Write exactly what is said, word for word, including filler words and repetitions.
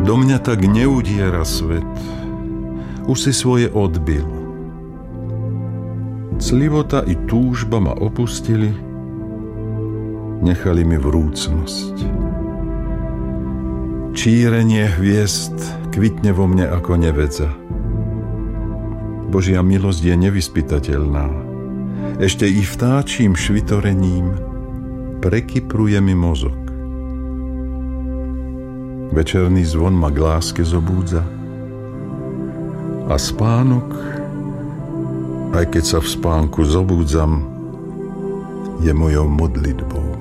Do mňa tak neudiera svet, už si svoje odbil. Clivota i túžba ma opustili, nechali mi vrúcnosť. Čírenie hviezd kvitne vo mne ako nevedza. Božia milosť je nevyspytateľná. Ešte i vtáčím švitorením prekypruje mi mozog. Večerný zvon ma k láske zobúdza a spánok, aj keď sa v spánku zobúdzam, je mojou modlitbou.